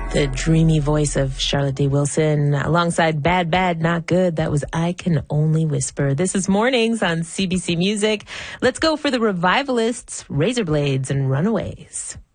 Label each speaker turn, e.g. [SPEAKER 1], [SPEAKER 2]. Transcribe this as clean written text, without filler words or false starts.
[SPEAKER 1] The dreamy voice of Charlotte D. Wilson alongside Bad Bad Not Good. That was I Can Only Whisper. This is Mornings on CBC Music. Let's go for the Revivalists, Razorblades, and Runaways.